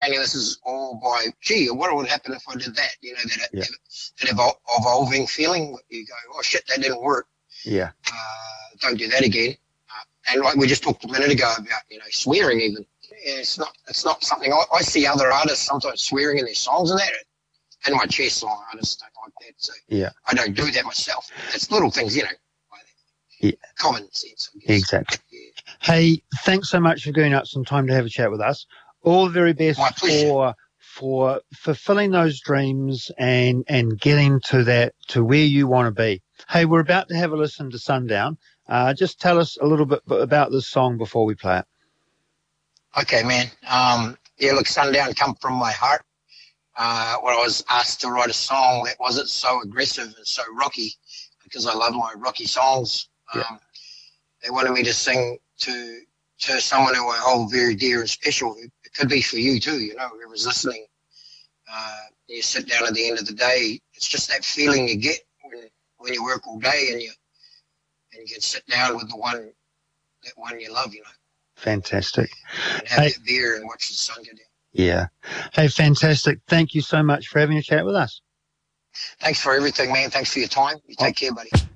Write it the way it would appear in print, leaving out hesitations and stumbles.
thinking this is all by, gee, what would happen if I did that? You know, Yeah. that evolving feeling. You go, oh shit, that didn't work. Yeah. Don't do that again. And like we just talked a minute ago about, you know, swearing even. Yeah, it's not something I see other artists sometimes swearing in their songs and that. And my chess song artists don't like that, so Yeah. I don't do that myself. It's little things, you know, like Yeah. common sense, I guess. Exactly. Yeah. Hey, thanks so much for giving up some time to have a chat with us. All the very best My pleasure. for fulfilling those dreams and getting to where you want to be. Hey, we're about to have a listen to Sundown. Just tell us a little bit about this song before we play it. Okay, man. Yeah, look, Sundown come from my heart. When I was asked to write a song that wasn't so aggressive and so rocky, because I love my rocky songs. They wanted me to sing to someone who I hold very dear and special. It could be for you too, you know, whoever's listening. You sit down at the end of the day. It's just that feeling you get when you work all day and you can sit down with that one you love, you know. Fantastic. And have that beer and watch the sun go down. Yeah. Hey, fantastic. Thank you so much for having a chat with us. Thanks for everything, man. Thanks for your time. You take care, buddy.